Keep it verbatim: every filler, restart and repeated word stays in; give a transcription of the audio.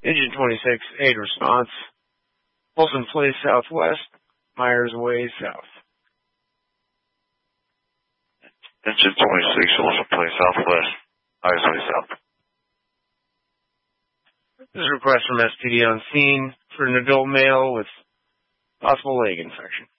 Engine twenty-six, aid response. Olson Place southwest, Myers Way south. Engine twenty-six, Olson Place southwest, Myers Way south. This is a request from S P D on scene for an adult male with possible leg infection.